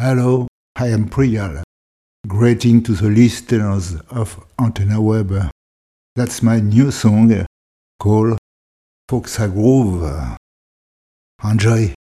Hello, I am Priyal. Greeting to the listeners of Antenna Web. That's my new song called Foxa Groove. Enjoy!